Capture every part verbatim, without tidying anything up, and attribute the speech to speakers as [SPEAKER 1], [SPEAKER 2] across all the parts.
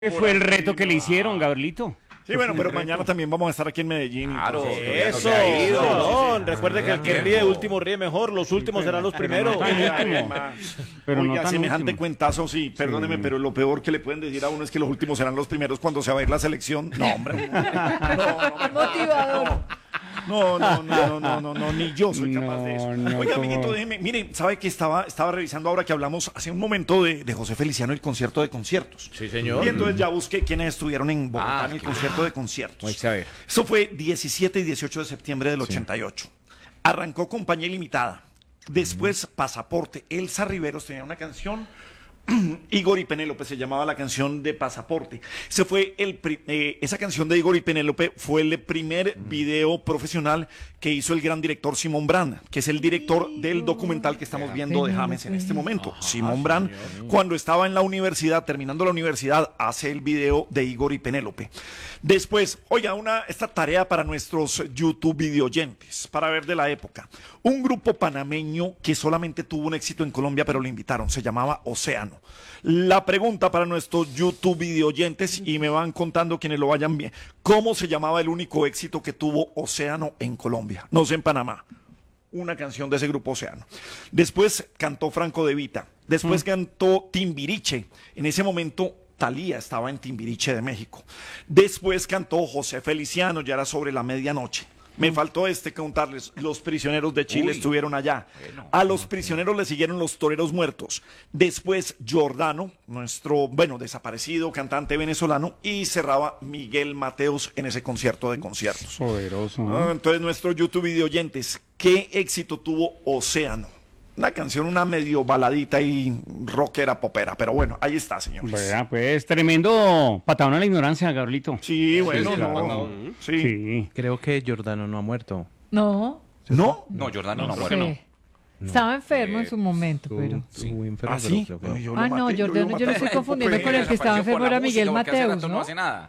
[SPEAKER 1] ¿Qué fue el reto que le hicieron, Gabrielito?
[SPEAKER 2] Sí, bueno, pero mañana también vamos a estar aquí en Medellín.
[SPEAKER 3] Claro,
[SPEAKER 2] entonces,
[SPEAKER 3] eso,
[SPEAKER 2] ido,
[SPEAKER 3] no,
[SPEAKER 2] sí, sí,
[SPEAKER 3] recuerde que el que ríe último ríe mejor, los últimos serán los primeros.
[SPEAKER 1] no tan último. Pero no
[SPEAKER 2] Oiga,
[SPEAKER 1] tan
[SPEAKER 2] semejante
[SPEAKER 1] último.
[SPEAKER 2] cuentazo, sí, perdóneme, pero lo peor que le pueden decir a uno es que los últimos serán los primeros cuando se va a ir la selección. No, hombre. No, no,
[SPEAKER 4] Motivador.
[SPEAKER 2] no, no, no, no, no, no, no, ni yo soy capaz de eso.
[SPEAKER 1] No, no,
[SPEAKER 2] Oiga,
[SPEAKER 1] ¿cómo?
[SPEAKER 2] amiguito, déjeme, mire, ¿sabe que estaba, estaba revisando ahora que hablamos hace un momento de, de José Feliciano, el concierto de conciertos?
[SPEAKER 3] Sí, señor.
[SPEAKER 2] Y entonces ya busqué quiénes estuvieron en Bogotá
[SPEAKER 3] Ah,
[SPEAKER 2] en el
[SPEAKER 3] claro.
[SPEAKER 2] concierto de conciertos.
[SPEAKER 3] Vamos a ver.
[SPEAKER 2] Eso fue diecisiete y dieciocho de septiembre del ochenta y ocho. Arrancó Compañía Ilimitada. Después Pasaporte. Elsa Riveros tenía una canción. Igor y Penélope se llamaba la canción de Pasaporte. Ese fue el pri- eh, esa canción de Igor y Penélope fue el primer video profesional que hizo el gran director Simón Brand, que es el director del documental que estamos viendo de James en este momento. Simón Brand, cuando estaba en la universidad, terminando la universidad, hace el video de Igor y Penélope. Después, oiga, una, esta tarea para nuestros YouTube videoyentes, para ver de la época. Un grupo panameño que solamente tuvo un éxito en Colombia, pero lo invitaron, se llamaba Océano. La pregunta para nuestros YouTube videoyentes, y me van contando quienes lo vayan bien, ¿cómo se llamaba el único éxito que tuvo Océano en Colombia? No sé, en Panamá. Una canción de ese grupo Océano. Después cantó Franco De Vita. Después cantó Timbiriche. En ese momento Thalía estaba en Timbiriche de México. Después cantó José Feliciano, ya era sobre la medianoche. Me faltó este contarles, los prisioneros de Chile
[SPEAKER 3] Uy.
[SPEAKER 2] estuvieron allá. A los prisioneros le siguieron los toreros muertos. Después Giordano, nuestro, bueno, desaparecido cantante venezolano, y cerraba Miguel Mateos en ese concierto de conciertos.
[SPEAKER 1] Poderoso,
[SPEAKER 2] Ah,
[SPEAKER 1] ¿no?
[SPEAKER 2] entonces, nuestro YouTube videoyentes, ¿qué éxito tuvo Océano? Una canción, una medio baladita y rockera popera, pero bueno, ahí está, señores.
[SPEAKER 1] Vea, pues, tremendo patadón a la ignorancia, Gabrielito.
[SPEAKER 2] Sí, bueno,
[SPEAKER 3] sí,
[SPEAKER 2] no,
[SPEAKER 3] claro.
[SPEAKER 2] sí.
[SPEAKER 1] Sí.
[SPEAKER 5] Creo que Giordano no ha muerto.
[SPEAKER 4] No,
[SPEAKER 2] ¿No?
[SPEAKER 3] No, Jordano no,
[SPEAKER 4] no
[SPEAKER 3] muere,
[SPEAKER 4] sé. Estaba enfermo en
[SPEAKER 3] Eh,
[SPEAKER 4] su momento, pero...
[SPEAKER 5] Estuvo enfermo,
[SPEAKER 2] ¿Ah, sí?
[SPEAKER 5] pero creo que-
[SPEAKER 2] Yo lo
[SPEAKER 4] Ah, no,
[SPEAKER 2] maté,
[SPEAKER 4] Giordano,
[SPEAKER 2] lo
[SPEAKER 4] yo lo
[SPEAKER 2] maté.
[SPEAKER 4] estoy confundiendo
[SPEAKER 2] Pues,
[SPEAKER 4] con el que estaba
[SPEAKER 3] Desapareció por
[SPEAKER 4] enfermo,
[SPEAKER 3] la
[SPEAKER 4] era Miguel
[SPEAKER 3] música, porque hace
[SPEAKER 4] Mateus,
[SPEAKER 3] rato no
[SPEAKER 4] ¿no?
[SPEAKER 3] hace nada.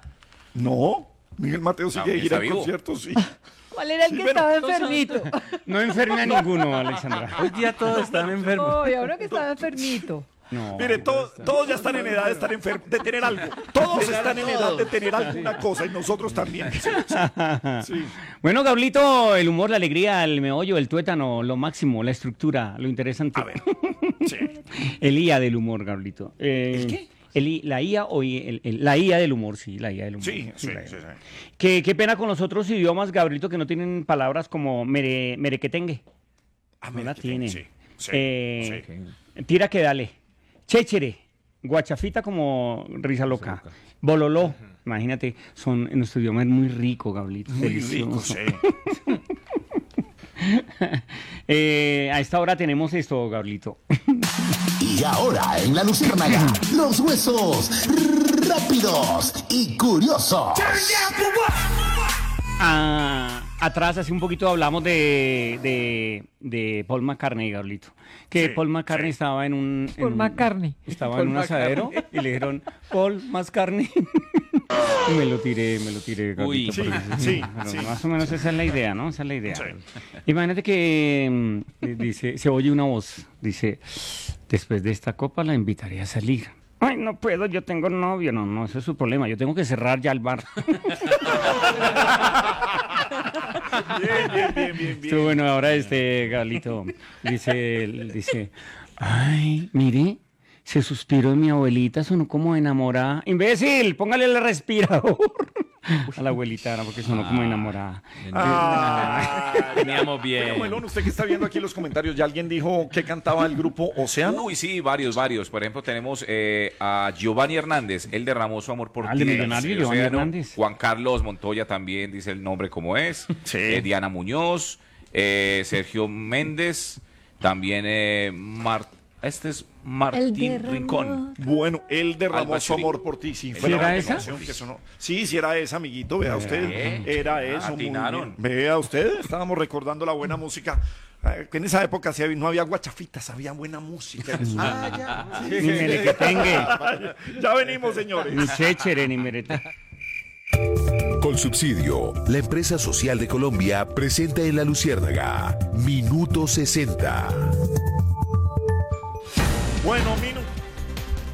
[SPEAKER 2] No, Miguel Mateo sigue
[SPEAKER 3] No,
[SPEAKER 2] de gira
[SPEAKER 3] está
[SPEAKER 2] en
[SPEAKER 3] vivo.
[SPEAKER 2] conciertos, sí.
[SPEAKER 4] ¿Cuál era el
[SPEAKER 2] Sí,
[SPEAKER 4] que
[SPEAKER 2] bueno,
[SPEAKER 4] estaba enfermito?
[SPEAKER 1] No enferme a ninguno, Alexandra.
[SPEAKER 5] Hoy día todos están enfermos.
[SPEAKER 4] Oye, ahora que estaba enfermito.
[SPEAKER 1] No.
[SPEAKER 2] Mire, todos, todos ya están en edad de estar enfermos, de tener algo. Todos están en edad de tener alguna cosa y nosotros también. Sí, sí. Sí.
[SPEAKER 1] Bueno, Gabrielito, el humor, la alegría, el meollo, el tuétano, lo máximo, la estructura, lo interesante.
[SPEAKER 2] A ver. Sí.
[SPEAKER 1] El I A del humor, Gabrielito. Eh,
[SPEAKER 2] ¿El qué?
[SPEAKER 1] el I- la I A o I- el- el- la I A del humor, sí, la I A del humor.
[SPEAKER 2] Sí, sí,
[SPEAKER 1] la I A.
[SPEAKER 2] sí, sí.
[SPEAKER 1] Qué, qué pena con los otros idiomas, Gabrielito, que no tienen palabras como mere, merequetengue.
[SPEAKER 2] Ah,
[SPEAKER 1] No
[SPEAKER 2] mira,
[SPEAKER 1] la
[SPEAKER 2] aquí tengo,
[SPEAKER 1] tienen.
[SPEAKER 2] sí, sí,
[SPEAKER 1] Eh,
[SPEAKER 2] sí.
[SPEAKER 1] Tira que dale. Chéchere. Guachafita como risa loca. Bololó. Imagínate, son, en nuestro idioma es muy rico, Gabrielito.
[SPEAKER 2] Muy
[SPEAKER 1] delicioso.
[SPEAKER 2] rico, sí.
[SPEAKER 1] Eh, a esta hora tenemos esto, Gabrielito.
[SPEAKER 6] Y ahora en la Luciérnaga, los huesos rápidos y curiosos.
[SPEAKER 1] Ah, atrás, hace un poquito hablamos de, de, de Paul McCartney, Gabrielito. Que
[SPEAKER 2] Sí,
[SPEAKER 1] Paul McCartney
[SPEAKER 2] sí.
[SPEAKER 1] estaba en un... en
[SPEAKER 4] Paul
[SPEAKER 1] un-
[SPEAKER 4] McCartney.
[SPEAKER 1] Estaba
[SPEAKER 3] Paul
[SPEAKER 1] en un asadero y le dijeron, Paul McCartney. Y me lo tiré, me lo tiré, Gabrielito.
[SPEAKER 3] Uy.
[SPEAKER 2] Sí,
[SPEAKER 1] porque-
[SPEAKER 2] sí,
[SPEAKER 1] pero
[SPEAKER 2] sí.
[SPEAKER 1] Más o menos esa es la idea, ¿no? Esa es la idea.
[SPEAKER 2] Sí.
[SPEAKER 1] Imagínate que mm, dice, se oye una voz, dice, después de esta copa la invitaré a salir. Ay, no puedo, yo tengo novio. No, no, ese es su problema. Yo tengo que cerrar ya el bar.
[SPEAKER 2] Bien, bien, bien, bien, bien.
[SPEAKER 1] Estuvo bueno, ahora este Galito dice, dice, ay, mire, se suspiró mi abuelita, sonó como enamorada. Imbécil, póngale el respirador. A la abuelita, no, porque sonó como enamorada.
[SPEAKER 2] Ah,
[SPEAKER 5] Veníamos
[SPEAKER 2] Oiga,
[SPEAKER 5] bien.
[SPEAKER 2] Melón, usted que está viendo aquí los comentarios, ¿ya alguien dijo que cantaba el grupo Océano?
[SPEAKER 3] Uy, sí, varios, varios. Por ejemplo, tenemos eh, a Giovanni Hernández. Él derramó su amor por
[SPEAKER 1] Ah, el
[SPEAKER 3] ti.
[SPEAKER 1] de Millonario,
[SPEAKER 3] Sí,
[SPEAKER 1] Giovanni
[SPEAKER 3] Océano.
[SPEAKER 1] Hernández.
[SPEAKER 3] Juan Carlos Montoya también dice el nombre como es.
[SPEAKER 2] Sí.
[SPEAKER 3] Eh, Diana Muñoz. eh, Sergio Méndez. También eh, Mar- este es Martín
[SPEAKER 4] derramó.
[SPEAKER 3] Rincón.
[SPEAKER 2] Bueno, él derramó
[SPEAKER 3] Alba
[SPEAKER 2] su
[SPEAKER 3] Chiri.
[SPEAKER 2] amor por ti, sí.
[SPEAKER 1] ¿Sí era
[SPEAKER 2] la
[SPEAKER 1] esa?
[SPEAKER 2] canción que sonó. Sí, sí era esa, amiguito, vea usted.
[SPEAKER 3] Eh,
[SPEAKER 2] Era eso, muy
[SPEAKER 3] atinaron.
[SPEAKER 2] bien. Vea usted, estábamos recordando la buena música. Eh, que en esa época sí había- no había guachafitas, había buena música. Ah, ya. Sí,
[SPEAKER 1] Ni merequetengue,
[SPEAKER 2] ya, ya venimos, señores.
[SPEAKER 1] ni chéchere, ni merete.
[SPEAKER 6] Con subsidio, la empresa social de Colombia presenta en la Luciérnaga Minuto sesenta.
[SPEAKER 2] Bueno, Minu.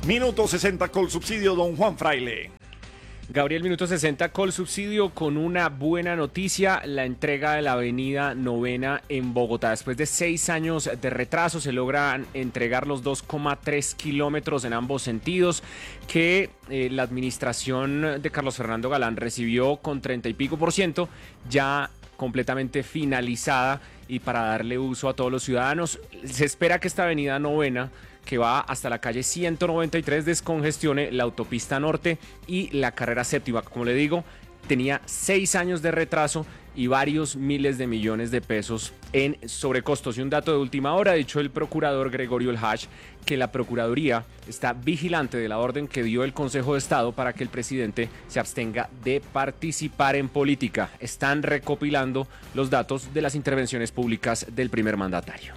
[SPEAKER 2] Minuto sesenta con subsidio, don Juan Fraile.
[SPEAKER 7] Gabriel, minuto sesenta, Col Subsidio, con una buena noticia: la entrega de la avenida Novena en Bogotá. Después de seis años de retraso, se logran entregar los dos coma tres kilómetros en ambos sentidos que eh, la administración de Carlos Fernando Galán recibió con treinta y pico por ciento, ya completamente finalizada y para darle uso a todos los ciudadanos. Se espera que esta avenida Novena, que va hasta la calle ciento noventa y tres, descongestione la autopista norte y la carrera séptima. Como le digo, tenía seis años de retraso y varios miles de millones de pesos en sobrecostos. Y un dato de última hora: ha dicho el procurador Gregorio El Hach que la Procuraduría está vigilante de la orden que dio el Consejo de Estado para que el presidente se abstenga de participar en política. Están recopilando los datos de las intervenciones públicas del primer mandatario.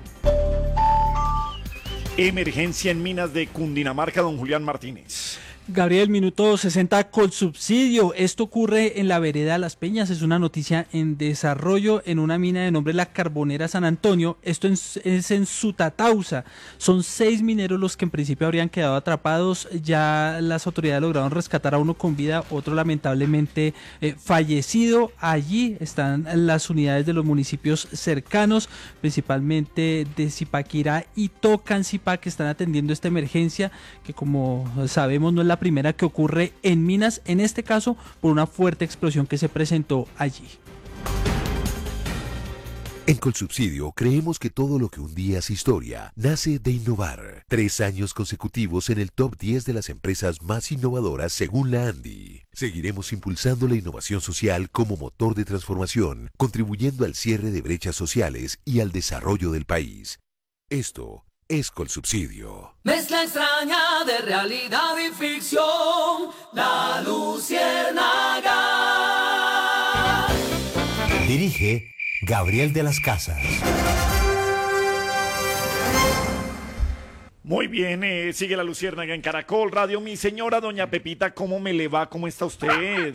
[SPEAKER 2] Emergencia en minas de Cundinamarca, don Julián Martínez.
[SPEAKER 8] Gabriel, minuto sesenta, Colsubsidio. Esto ocurre en la vereda Las Peñas. Es una noticia en desarrollo en una mina de nombre La Carbonera San Antonio. Esto es, es en Sutatausa. Son seis mineros los que en principio habrían quedado atrapados. Ya las autoridades lograron rescatar a uno con vida, otro lamentablemente eh, fallecido. Allí están las unidades de los municipios cercanos, principalmente de Zipaquirá y Tocancipá, que están atendiendo esta emergencia, que como sabemos no es la primera que ocurre en minas, en este caso por una fuerte explosión que se presentó allí.
[SPEAKER 6] En Colsubsidio creemos que todo lo que un día es historia nace de innovar. Tres años consecutivos en el top diez de las empresas más innovadoras según la ANDI. Seguiremos impulsando la innovación social como motor de transformación, contribuyendo al cierre de brechas sociales y al desarrollo del país. Esto es Colsubsidio.
[SPEAKER 9] Mezcla extraña de realidad y ficción, La Luciérnaga.
[SPEAKER 10] Dirige Gabriel de las Casas.
[SPEAKER 2] Muy bien, eh, sigue La Luciérnaga en Caracol Radio. Mi señora doña Pepita, ¿cómo me le va? ¿Cómo está usted?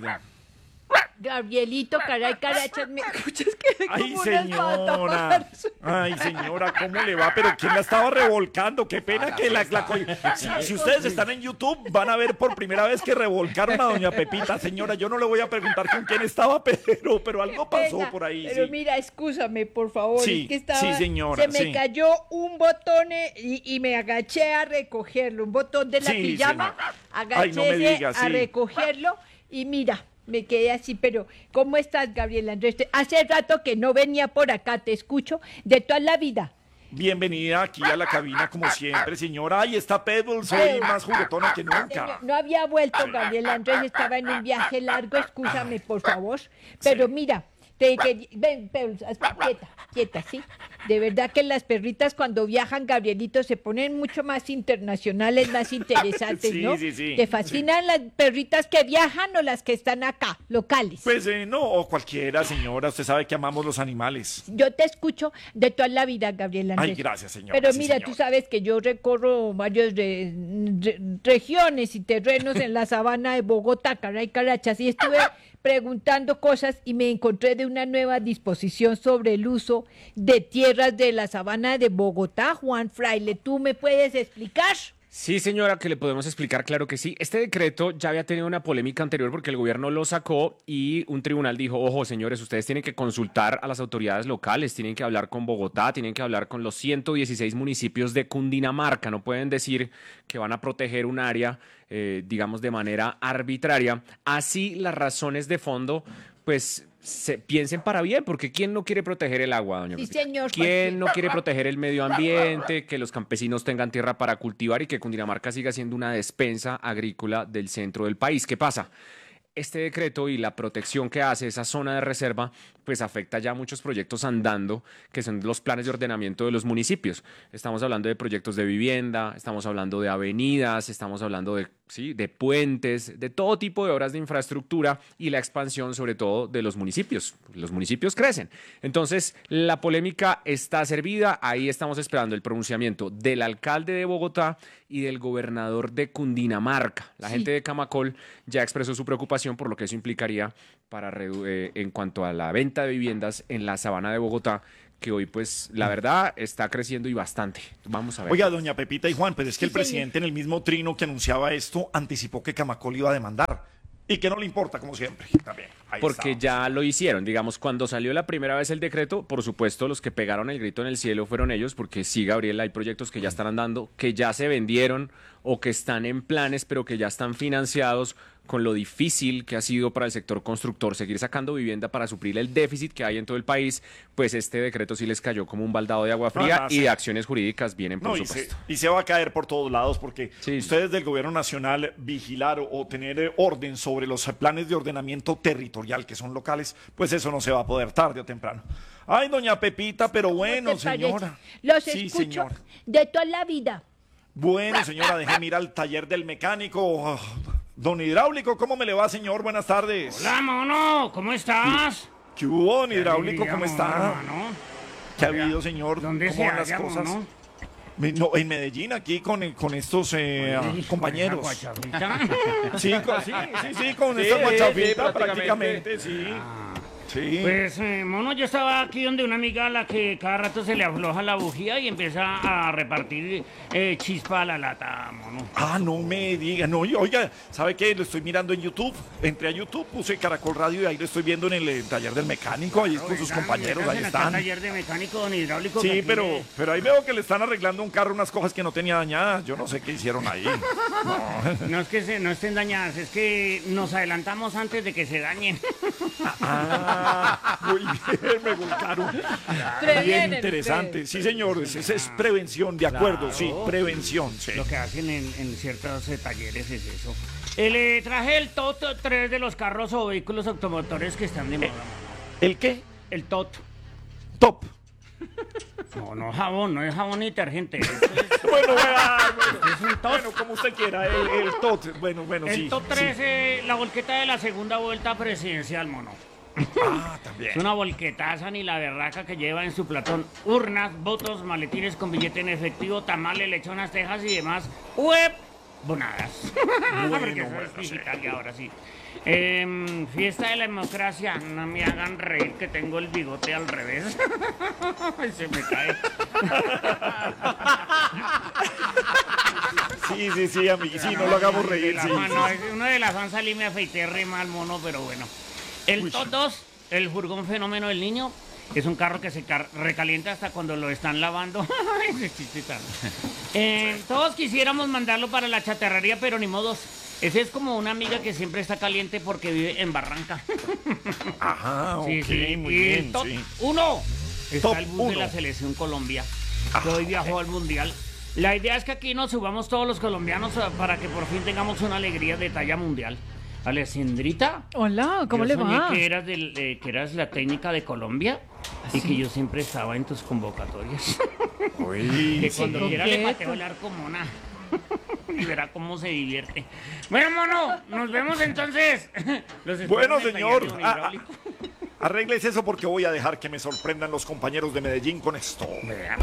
[SPEAKER 4] Gabrielito, caray, carachas, ¿me escuchas que
[SPEAKER 2] Ay,
[SPEAKER 4] como unas
[SPEAKER 2] señora.
[SPEAKER 4] patas?
[SPEAKER 2] Ay, señora, ¿cómo le va? Pero ¿quién la estaba revolcando? Qué pena que la... la co- si, si ustedes están en YouTube, van a ver por primera vez que revolcaron a doña Pepita. Señora, yo no le voy a preguntar con quién estaba, pero, pero algo pasó
[SPEAKER 4] Pena,
[SPEAKER 2] por ahí.
[SPEAKER 4] Pero
[SPEAKER 2] Sí.
[SPEAKER 4] mira, excúsame, por favor.
[SPEAKER 2] Sí,
[SPEAKER 4] es que estaba,
[SPEAKER 2] sí, señora,
[SPEAKER 4] se me
[SPEAKER 2] sí.
[SPEAKER 4] cayó un botón eh, y, y me agaché a recogerlo. Un botón de la
[SPEAKER 2] Sí,
[SPEAKER 4] pijama.
[SPEAKER 2] señora.
[SPEAKER 4] Agaché
[SPEAKER 2] Ay, no me diga,
[SPEAKER 4] a
[SPEAKER 2] sí.
[SPEAKER 4] recogerlo y mira, me quedé así. Pero, ¿cómo estás, Gabriela Andrés? Te- Hace rato que no venía por acá, te escucho de toda la vida.
[SPEAKER 2] Bienvenida aquí a la cabina, como siempre, señora. Ay, está Pebbles hoy más juguetona que nunca.
[SPEAKER 4] Señor, no había vuelto, Gabriel Andrés, estaba en un viaje largo, excúsame, por favor. Pero mira, te que ven, Pebbles, hasta quieta, quieta, ¿sí? De verdad que las perritas cuando viajan, Gabrielito, se ponen mucho más internacionales, más interesantes,
[SPEAKER 2] Sí,
[SPEAKER 4] ¿no?
[SPEAKER 2] sí, sí,
[SPEAKER 4] ¿Te fascinan las perritas que viajan o las que están acá, locales?
[SPEAKER 2] Pues eh, no, o cualquiera, señora. Usted sabe que amamos los animales.
[SPEAKER 4] Yo te escucho de toda la vida, Gabriel Andrés.
[SPEAKER 2] Ay, gracias, señora.
[SPEAKER 4] Pero
[SPEAKER 2] sí,
[SPEAKER 4] mira,
[SPEAKER 2] señora.
[SPEAKER 4] tú sabes que yo recorro varias re- re- regiones y terrenos en la sabana de Bogotá, caray, carachas, y estuve preguntando cosas y me encontré de una nueva disposición sobre el uso de tierras de la sabana de Bogotá. Juan Fraile, ¿tú me puedes explicar?
[SPEAKER 7] Sí, señora, que le podemos explicar, claro que sí. Este decreto ya había tenido una polémica anterior porque el gobierno lo sacó y un tribunal dijo: ojo, señores, ustedes tienen que consultar a las autoridades locales, tienen que hablar con Bogotá, tienen que hablar con los ciento dieciséis municipios de Cundinamarca. No pueden decir que van a proteger un área, eh, digamos, de manera arbitraria. Así las razones de fondo, pues... Se, piensen para bien, porque ¿quién no quiere proteger el agua, doña
[SPEAKER 4] Sí,
[SPEAKER 7] Pepita?
[SPEAKER 4] señor,
[SPEAKER 7] ¿Quién no
[SPEAKER 4] cualquiera.
[SPEAKER 7] quiere proteger el medio ambiente, que los campesinos tengan tierra para cultivar y que Cundinamarca siga siendo una despensa agrícola del centro del país? ¿Qué pasa? Este decreto y la protección que hace esa zona de reserva, pues afecta ya muchos proyectos andando, que son los planes de ordenamiento de los municipios. Estamos hablando de proyectos de vivienda, estamos hablando de avenidas, estamos hablando de, sí, de puentes, de todo tipo de obras de infraestructura y la expansión sobre todo de los municipios. Los municipios crecen. Entonces, la polémica está servida. Ahí estamos esperando el pronunciamiento del alcalde de Bogotá y del gobernador de Cundinamarca. La
[SPEAKER 4] Sí.
[SPEAKER 7] gente de Camacol ya expresó su preocupación por lo que eso implicaría para redu- eh, en cuanto a la venta de viviendas en la sabana de Bogotá, que hoy pues la verdad está creciendo y bastante. Vamos a ver.
[SPEAKER 2] Oiga, doña Pepita y Juan, pues es que el
[SPEAKER 4] Sí, señor.
[SPEAKER 2] presidente en el mismo trino que anunciaba esto anticipó que Camacol iba a demandar y que no le importa, como siempre. También. Ahí
[SPEAKER 7] Porque
[SPEAKER 2] está.
[SPEAKER 7] ya lo hicieron, digamos, cuando salió la primera vez el decreto, por supuesto los que pegaron el grito en el cielo fueron ellos, porque sí, Gabriel, hay proyectos que ya están andando, que ya se vendieron o que están en planes, pero que ya están financiados, con lo difícil que ha sido para el sector constructor seguir sacando vivienda para suplir el déficit que hay en todo el país, pues este decreto sí les cayó como un baldado de agua fría
[SPEAKER 2] Ah,
[SPEAKER 7] y
[SPEAKER 2] sí.
[SPEAKER 7] de acciones jurídicas vienen, por
[SPEAKER 2] No, y, se,
[SPEAKER 7] supuesto.
[SPEAKER 2] y se va a caer por todos lados porque
[SPEAKER 7] Sí.
[SPEAKER 2] ustedes del gobierno nacional vigilar o, o tener eh, orden sobre los planes de ordenamiento territorial que son locales, pues eso no se va a poder tarde o temprano. Ay, doña Pepita, pero bueno,
[SPEAKER 4] ¿Cómo te parece?
[SPEAKER 2] señora.
[SPEAKER 4] Los
[SPEAKER 2] Sí,
[SPEAKER 4] escucho
[SPEAKER 2] señora.
[SPEAKER 4] de toda la vida.
[SPEAKER 2] Bueno, señora, déjeme ir al taller del mecánico. Ah, Don Hidráulico, ¿cómo me le va, señor? Buenas tardes.
[SPEAKER 1] Hola, mono, ¿cómo estás?
[SPEAKER 2] ¿Qué hubo, don Hidráulico?
[SPEAKER 1] Alegría,
[SPEAKER 2] ¿Cómo
[SPEAKER 1] mono,
[SPEAKER 2] está?
[SPEAKER 1] hermano.
[SPEAKER 2] ¿Qué ha habido, señor?
[SPEAKER 1] ¿Dónde
[SPEAKER 2] ¿Cómo
[SPEAKER 1] se
[SPEAKER 2] van las
[SPEAKER 1] halla,
[SPEAKER 2] cosas?
[SPEAKER 1] mono?
[SPEAKER 2] Me- no, en Medellín, aquí con, con estos eh,
[SPEAKER 1] Oye,
[SPEAKER 2] compañeros.
[SPEAKER 1] con esa guachafita.
[SPEAKER 2] Sí, con- sí, sí, sí, con
[SPEAKER 3] Sí,
[SPEAKER 2] esta
[SPEAKER 3] sí,
[SPEAKER 2] guachafita
[SPEAKER 3] sí,
[SPEAKER 2] prácticamente, sí. Sí.
[SPEAKER 1] Pues, eh, mono, yo estaba aquí donde una amiga a la que cada rato se le afloja la bujía y empieza a repartir eh, chispa a la lata, mono.
[SPEAKER 2] Ah, no me diga, no, y oiga, ¿sabe qué? Lo estoy mirando en YouTube. Entré a YouTube, puse Caracol Radio y ahí lo estoy viendo en el, eh, taller del mecánico, ahí con sus
[SPEAKER 1] Oigan,
[SPEAKER 2] compañeros,
[SPEAKER 1] ¿qué
[SPEAKER 2] ahí
[SPEAKER 1] hacen acá en
[SPEAKER 2] están.
[SPEAKER 1] taller de mecánico, don hidráulico? que
[SPEAKER 2] Sí,
[SPEAKER 1] aquí
[SPEAKER 2] pero,
[SPEAKER 1] me-
[SPEAKER 2] pero ahí veo que le están arreglando un carro, unas cosas que no tenía dañadas. Yo no sé qué hicieron ahí. No.
[SPEAKER 1] No es que se- no estén dañadas, es que nos adelantamos antes de que se dañen.
[SPEAKER 2] Ah, muy bien, me gustaron. Bien
[SPEAKER 4] Previenen
[SPEAKER 2] interesante.
[SPEAKER 4] ustedes.
[SPEAKER 2] Sí, señores, esa es prevención, de acuerdo, sí, prevención. Sí.
[SPEAKER 1] Lo que hacen en, en ciertos eh, talleres es eso. Eh, le traje el T O T tres de los carros o vehículos automotores que están de moda. mono.
[SPEAKER 2] ¿El qué?
[SPEAKER 1] El T O T.
[SPEAKER 2] Top.
[SPEAKER 1] No, no jabón, no es jabón ni detergente. Esto es-
[SPEAKER 2] Bueno, bueno, bueno,
[SPEAKER 1] es un T O T.
[SPEAKER 2] bueno, como usted quiera, el, el T O T. Bueno, bueno, sí.
[SPEAKER 1] El T O T tres,
[SPEAKER 2] sí.
[SPEAKER 1] eh, la volqueta de la segunda vuelta presidencial, mono.
[SPEAKER 2] Ah, también.
[SPEAKER 1] Es una volquetaza ni la berraca que lleva en su platón urnas, votos, maletines con billete en efectivo, tamales, lechonas, tejas y demás. ¡Web! Bonadas. Porque eso
[SPEAKER 2] bueno,
[SPEAKER 1] es digital y ahora sí. Em, fiesta de la democracia. No me hagan reír que tengo el bigote al revés. Ay, se me cae.
[SPEAKER 2] Sí, sí, sí, amigo. Sí, no lo hagamos
[SPEAKER 1] De
[SPEAKER 2] reír.
[SPEAKER 1] la
[SPEAKER 2] Sí,
[SPEAKER 1] fan,
[SPEAKER 2] sí.
[SPEAKER 1] no, es- uno de las fans salí me afeité re mal, mono, pero bueno. El
[SPEAKER 2] Uy.
[SPEAKER 1] T O T dos, el furgón fenómeno del niño, es un carro que se car- recalienta hasta cuando lo están lavando. Ese chiste tan- Eh, todos quisiéramos mandarlo para la chatarrería, pero ni modos. Ese es como una amiga que siempre está caliente porque vive en Barranca.
[SPEAKER 2] Ajá,
[SPEAKER 1] Sí,
[SPEAKER 2] ok,
[SPEAKER 1] sí.
[SPEAKER 2] muy
[SPEAKER 1] Y el
[SPEAKER 2] bien,
[SPEAKER 1] top
[SPEAKER 2] sí.
[SPEAKER 1] uno está
[SPEAKER 2] Top
[SPEAKER 1] el bus de
[SPEAKER 2] uno.
[SPEAKER 1] la selección Colombia, que hoy viajó al Mundial. La idea es que aquí nos subamos todos los colombianos eh, para que por fin tengamos una alegría de talla mundial. Alessandrita,
[SPEAKER 4] Hola, ¿cómo
[SPEAKER 1] yo
[SPEAKER 4] le
[SPEAKER 1] soñé
[SPEAKER 4] va?
[SPEAKER 1] que eras, del, eh, que eras la técnica de Colombia y que yo siempre estaba en tus convocatorias.
[SPEAKER 2] Uy,
[SPEAKER 1] Que
[SPEAKER 2] sí.
[SPEAKER 1] cuando quiera le
[SPEAKER 4] coqueto.
[SPEAKER 1] pateo el arco mona. Y verá cómo se divierte. Bueno, mono, nos vemos entonces. Los espero
[SPEAKER 2] Bueno,
[SPEAKER 1] en el
[SPEAKER 2] señor,
[SPEAKER 1] taller de un
[SPEAKER 2] ah,
[SPEAKER 1] hidráulico.
[SPEAKER 2] Arregles eso porque voy a dejar que me sorprendan los compañeros de Medellín con esto.
[SPEAKER 1] Vea.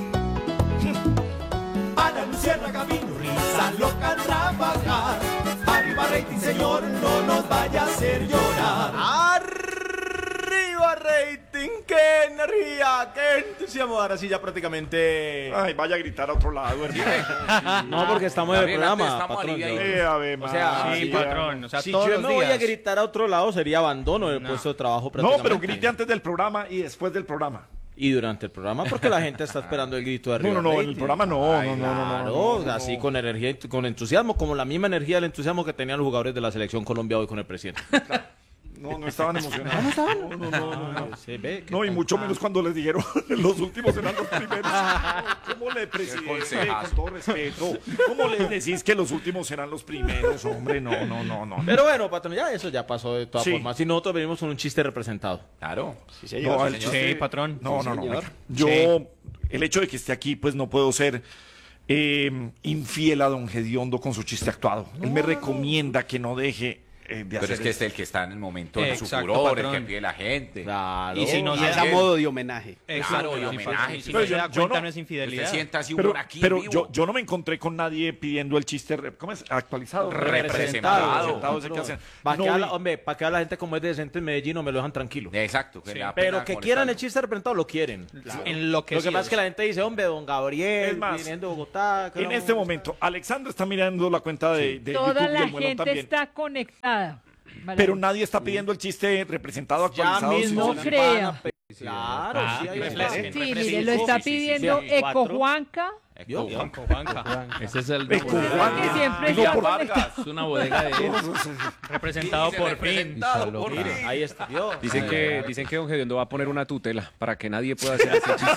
[SPEAKER 9] Ana Luciana Camino, risa loca trabajar. Arriba rating, señor, no nos vaya a hacer llorar.
[SPEAKER 5] ¡Arriba rating! ¡Qué energía! ¡Qué entusiasmo! Ahora sí ya prácticamente...
[SPEAKER 2] Ay, vaya a gritar a otro lado, hermano.
[SPEAKER 5] No, porque estamos en el
[SPEAKER 3] Gabriel, antes
[SPEAKER 5] programa,
[SPEAKER 3] estamos
[SPEAKER 5] patrón.
[SPEAKER 3] aliviados.
[SPEAKER 5] yo-
[SPEAKER 2] Eh, Ave
[SPEAKER 3] O sea,
[SPEAKER 2] María.
[SPEAKER 3] sí, patrón. O sea,
[SPEAKER 5] Si
[SPEAKER 3] todos
[SPEAKER 5] yo
[SPEAKER 3] los
[SPEAKER 5] me voy a
[SPEAKER 3] días.
[SPEAKER 5] gritar a otro lado, sería abandono del puesto de trabajo
[SPEAKER 2] No,
[SPEAKER 5] prácticamente.
[SPEAKER 2] pero grite antes del programa y después del programa.
[SPEAKER 5] Y durante el programa, porque la gente está esperando el grito de arriba.
[SPEAKER 2] No, no, no, en el
[SPEAKER 5] rating.
[SPEAKER 2] programa no,
[SPEAKER 5] Ay,
[SPEAKER 2] no, no, no, no,
[SPEAKER 5] claro,
[SPEAKER 2] no, no,
[SPEAKER 5] así
[SPEAKER 2] no.
[SPEAKER 5] con energía, y con entusiasmo, como la misma energía del entusiasmo que tenían los jugadores de la selección Colombia hoy con el presidente.
[SPEAKER 2] No, no estaban emocionados. No, no, no, no, no.
[SPEAKER 5] Se ve que
[SPEAKER 2] No, y
[SPEAKER 5] están-
[SPEAKER 2] mucho menos cuando les dijeron los últimos serán los primeros. ¿Cómo le, presidente,
[SPEAKER 3] consejazo.
[SPEAKER 2] con todo respeto, cómo les decís que los últimos serán los primeros, hombre? No, no, no, no.
[SPEAKER 5] Pero bueno, patrón, ya eso ya pasó de todas
[SPEAKER 2] Sí.
[SPEAKER 5] formas. Y nosotros venimos con un chiste representado.
[SPEAKER 3] Claro.
[SPEAKER 2] No, el
[SPEAKER 3] señor.
[SPEAKER 2] chiste-
[SPEAKER 3] Sí, patrón.
[SPEAKER 2] No,
[SPEAKER 3] Sí,
[SPEAKER 2] no, no.
[SPEAKER 3] señor.
[SPEAKER 2] mira, Yo, el hecho de que esté aquí, pues no puedo ser eh, infiel a don Gediondo con su chiste actuado. Él me recomienda que no deje eh, de
[SPEAKER 3] Pero
[SPEAKER 2] hacer
[SPEAKER 3] es que este
[SPEAKER 2] esto.
[SPEAKER 3] es el que está en el momento de su
[SPEAKER 11] Exacto,
[SPEAKER 3] furor, el
[SPEAKER 11] patrón.
[SPEAKER 3] que pide la gente.
[SPEAKER 11] Claro.
[SPEAKER 12] Y si no
[SPEAKER 11] Y
[SPEAKER 12] se
[SPEAKER 11] es
[SPEAKER 12] da
[SPEAKER 3] él.
[SPEAKER 12] modo de homenaje.
[SPEAKER 3] Claro, y homenaje.
[SPEAKER 11] Si
[SPEAKER 3] sí.
[SPEAKER 11] no
[SPEAKER 2] Pero
[SPEAKER 11] se
[SPEAKER 2] yo-
[SPEAKER 11] da
[SPEAKER 2] yo
[SPEAKER 11] cuenta,
[SPEAKER 2] no-
[SPEAKER 11] no es
[SPEAKER 3] Usted
[SPEAKER 11] infidelidad.
[SPEAKER 3] sienta así
[SPEAKER 2] Pero,
[SPEAKER 3] humor aquí
[SPEAKER 2] pero
[SPEAKER 3] vivo.
[SPEAKER 2] yo, yo no me encontré con nadie pidiendo el chiste, re- ¿cómo es? Actualizado.
[SPEAKER 3] Representado.
[SPEAKER 2] Representado, ese que hacen.
[SPEAKER 5] ¿Para
[SPEAKER 2] No
[SPEAKER 5] qué
[SPEAKER 2] vi-
[SPEAKER 5] habla, hombre, para qué habla la gente como es decente en Medellín no me lo dejan tranquilo?
[SPEAKER 3] Exacto. Que le da
[SPEAKER 5] Pero
[SPEAKER 3] pena
[SPEAKER 5] que quieran el
[SPEAKER 3] molestarlo.
[SPEAKER 5] chiste representado, lo quieren.
[SPEAKER 11] En lo que
[SPEAKER 5] Lo que pasa es que la gente dice, hombre, don Gabriel,
[SPEAKER 2] Es más,
[SPEAKER 5] viniendo de Bogotá. que
[SPEAKER 2] En
[SPEAKER 5] no-
[SPEAKER 2] este momento, Alexandra está mirando la cuenta de, de
[SPEAKER 4] Toda
[SPEAKER 2] YouTube y
[SPEAKER 4] la
[SPEAKER 2] el Muelón
[SPEAKER 4] gente
[SPEAKER 2] también.
[SPEAKER 4] está conectada.
[SPEAKER 2] Pero nadie está pidiendo el chiste representado,
[SPEAKER 5] Ya
[SPEAKER 2] actualizado.
[SPEAKER 5] mismo
[SPEAKER 2] sin-
[SPEAKER 4] No
[SPEAKER 5] se
[SPEAKER 4] crea.
[SPEAKER 5] van a pe- Claro,
[SPEAKER 11] Ah,
[SPEAKER 5] sí, ahí
[SPEAKER 11] refresquen,
[SPEAKER 5] está.
[SPEAKER 4] Sí,
[SPEAKER 11] refresquen.
[SPEAKER 4] mire, lo está
[SPEAKER 11] Sí, sí, sí, sí.
[SPEAKER 4] pidiendo
[SPEAKER 5] sí.
[SPEAKER 4] Eco
[SPEAKER 5] Cuatro.
[SPEAKER 4] Juanca.
[SPEAKER 5] Yo,
[SPEAKER 11] Juanca, Juanca.
[SPEAKER 13] Ese es el
[SPEAKER 2] Eco
[SPEAKER 4] Es el
[SPEAKER 2] Juanca.
[SPEAKER 4] que siempre
[SPEAKER 2] Digo,
[SPEAKER 4] está
[SPEAKER 2] por
[SPEAKER 4] conectado.
[SPEAKER 13] es una bodega de
[SPEAKER 11] Representado
[SPEAKER 3] Dice
[SPEAKER 11] por fin.
[SPEAKER 3] representado por
[SPEAKER 11] Mira,
[SPEAKER 3] fin.
[SPEAKER 5] ahí está. Yo.
[SPEAKER 7] Dicen que, dicen que don Gediondo va a poner una tutela para que nadie pueda hacer ese chiste.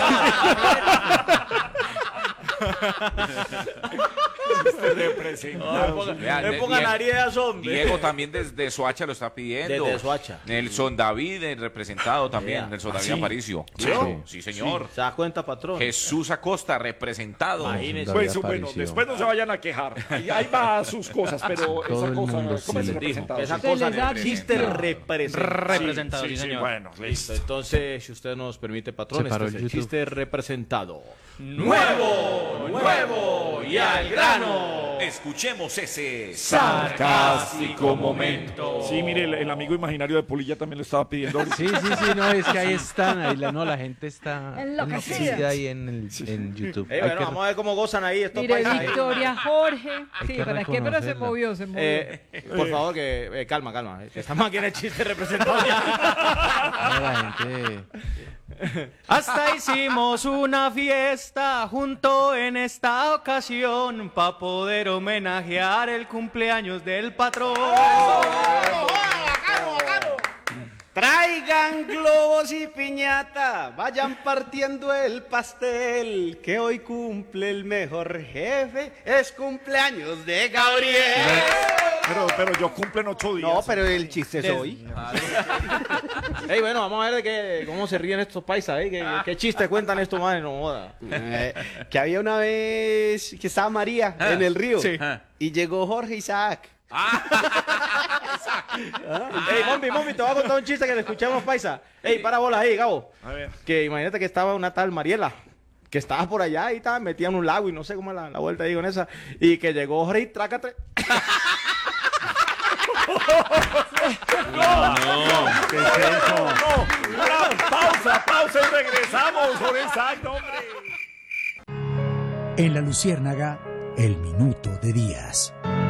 [SPEAKER 2] Representado.
[SPEAKER 3] Vean,
[SPEAKER 5] Le
[SPEAKER 3] de-
[SPEAKER 5] pongan
[SPEAKER 3] Diego-
[SPEAKER 5] Arias, hombre.
[SPEAKER 3] Diego también desde Soacha lo está pidiendo.
[SPEAKER 5] Desde Soacha.
[SPEAKER 3] Nelson David, el representado también.
[SPEAKER 5] Vea.
[SPEAKER 3] Nelson
[SPEAKER 2] ¿Ah,
[SPEAKER 3] David
[SPEAKER 2] sí?
[SPEAKER 3] Aparicio.
[SPEAKER 2] ¿Sí?
[SPEAKER 3] Claro, sí, señor.
[SPEAKER 5] ¿Se da cuenta, patrón?
[SPEAKER 3] Jesús Acosta, representado.
[SPEAKER 5] Imagínese.
[SPEAKER 2] Pues bueno, después no se vayan a quejar. Ahí, ahí va sus cosas, pero
[SPEAKER 13] Todo
[SPEAKER 2] esa
[SPEAKER 13] el
[SPEAKER 2] cosa,
[SPEAKER 13] mundo
[SPEAKER 2] ¿cómo es
[SPEAKER 13] sí.
[SPEAKER 2] representado?
[SPEAKER 5] Esa
[SPEAKER 2] Sí.
[SPEAKER 5] cosa
[SPEAKER 4] les da
[SPEAKER 5] de chiste
[SPEAKER 4] vista.
[SPEAKER 5] representado.
[SPEAKER 11] Representado, sí,
[SPEAKER 2] Sí, sí,
[SPEAKER 11] señor.
[SPEAKER 2] bueno,
[SPEAKER 5] Listo,
[SPEAKER 2] listo.
[SPEAKER 5] entonces, si usted nos permite, patrón,
[SPEAKER 13] Se paró
[SPEAKER 5] este es
[SPEAKER 13] el
[SPEAKER 5] el
[SPEAKER 13] YouTube.
[SPEAKER 5] chiste representado. ¡Nuevo! ¡Nuevo! ¡Y al grano!
[SPEAKER 3] Escuchemos ese
[SPEAKER 2] Sarcástico momento. Sí, mire, el, el amigo imaginario de Polilla también lo estaba pidiendo ahorita.
[SPEAKER 13] Sí, sí, sí, no, es que ahí están, ahí la, no, la gente está
[SPEAKER 4] Enloquecida.
[SPEAKER 13] enloquecida ahí en, el, en YouTube.
[SPEAKER 5] Eh,
[SPEAKER 13] Hay
[SPEAKER 5] bueno,
[SPEAKER 13] que-
[SPEAKER 5] vamos a ver cómo gozan ahí estos
[SPEAKER 4] Mire,
[SPEAKER 5] paisas ahí.
[SPEAKER 4] Victoria, Jorge.
[SPEAKER 13] Hay
[SPEAKER 4] Sí,
[SPEAKER 13] que
[SPEAKER 4] ¿para qué? Pero se
[SPEAKER 13] reconocerla.
[SPEAKER 4] movió, se movió.
[SPEAKER 5] Eh, por favor, que eh, calma, calma. que Estamos aquí en el chiste representado ya.
[SPEAKER 13] no, la gente...
[SPEAKER 11] Hasta hicimos una fiesta junto en esta ocasión para poder homenajear el cumpleaños del patrón.
[SPEAKER 12] Traigan globos y piñata, vayan partiendo el pastel, que hoy cumple el mejor jefe, es cumpleaños de Gabriel.
[SPEAKER 2] Pero, pero yo cumplen ocho días.
[SPEAKER 12] No, pero el chiste es hoy.
[SPEAKER 5] Ey, bueno, vamos a ver de qué, cómo se ríen estos paisas, ¿eh? ¿Qué, qué chiste cuentan estos madres? No joda.
[SPEAKER 12] Eh, que había una vez que estaba María en el río
[SPEAKER 5] Sí.
[SPEAKER 12] y llegó Jorge Isaac.
[SPEAKER 5] Ey, Mombi, Mombi, te voy a contar un chiste que te escuchamos, paisa. Ey, para bola ahí, Gabo.
[SPEAKER 2] A ver.
[SPEAKER 5] Que imagínate que estaba una tal Mariela, que estaba por allá y estaba metida en un lago y no sé cómo es la, la vuelta ahí con esa. Y que llegó Jorge y trácate.
[SPEAKER 2] ¿Qué es eso? No, una pausa, pausa y regresamos por exacto, hombre.
[SPEAKER 14] En La Luciérnaga, el minuto de Díaz.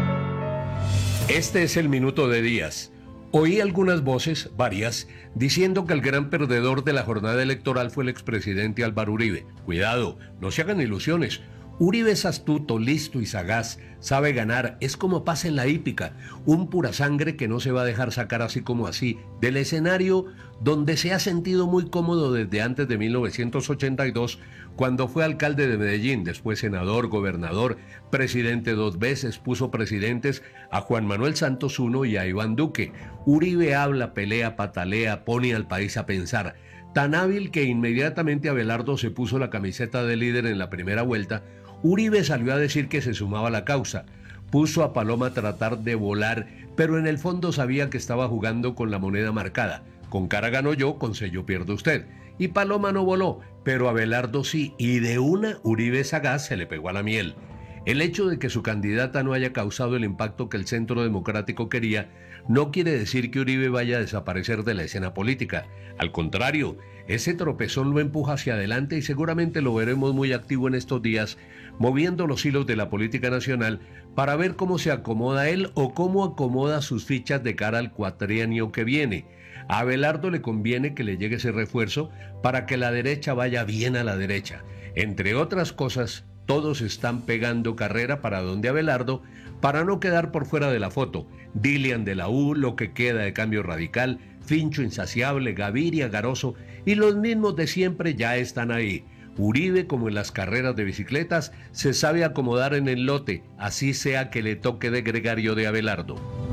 [SPEAKER 15] Este es el minuto de Díaz. Oí algunas voces, varias, diciendo que el gran perdedor de la jornada electoral fue el expresidente Álvaro Uribe. Cuidado, no se hagan ilusiones. Uribe es astuto, listo y sagaz, sabe ganar, es como pasa en la hípica, un pura sangre que no se va a dejar sacar así como así del escenario donde se ha sentido muy cómodo desde antes de mil novecientos ochenta y dos, cuando fue alcalde de Medellín, después senador, gobernador, presidente dos veces, puso presidentes a Juan Manuel Santos uno y a Iván Duque. Uribe habla, pelea, patalea, pone al país a pensar. Tan hábil que inmediatamente Abelardo se puso la camiseta de líder en la primera vuelta, Uribe salió a decir que se sumaba a la causa. Puso a Paloma a tratar de volar, pero en el fondo sabía que estaba jugando con la moneda marcada. Con cara gano yo, con sello pierdo usted. Y Paloma no voló, pero Abelardo sí, y de una Uribe sagaz se le pegó a la miel. El hecho de que su candidata no haya causado el impacto que el Centro Democrático quería no quiere decir que Uribe vaya a desaparecer de la escena política. Al contrario, ese tropezón lo empuja hacia adelante y seguramente lo veremos muy activo en estos días, moviendo los hilos de la política nacional para ver cómo se acomoda él o cómo acomoda sus fichas de cara al cuatrienio que viene. A Abelardo le conviene que le llegue ese refuerzo para que la derecha vaya bien a la derecha. Entre otras cosas, todos están pegando carrera para donde Abelardo para no quedar por fuera de la foto. Dilian de la U, lo que queda de Cambio Radical, Fincho Insaciable, Gaviria, Garoso y los mismos de siempre ya están ahí. Uribe, como en las carreras de bicicletas, se sabe acomodar en el lote, así sea que le toque de gregario de Abelardo.